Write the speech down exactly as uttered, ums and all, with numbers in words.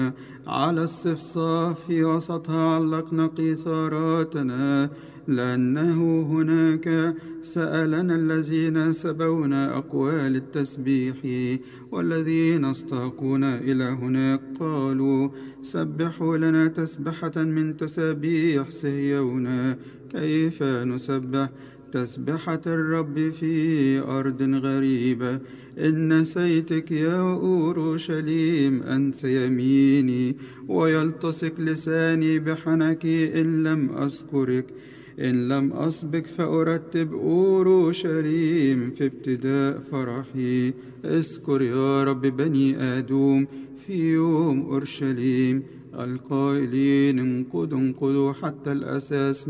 على الصفصاف في وسطها علقنا قيثاراتنا، لأنه هناك سألنا الذين سبونا أقوال التسبيح، والذين استاقونا إلى هناك قالوا: سبحوا لنا تسبحة من تسابيح صهيون. كيف نسبح تسبحة الرب في أرض غريبة؟ إن نسيتك يا أورشليم أنت يميني، ويلتصق لساني بحنك إن لم أذكرك. إن لم أسبق فأرتب أورشليم في ابتداء فرحي. اذكر يا رب بني آدوم في يوم أورشليم، القائلين انقضوا انقضوا حتى الأساس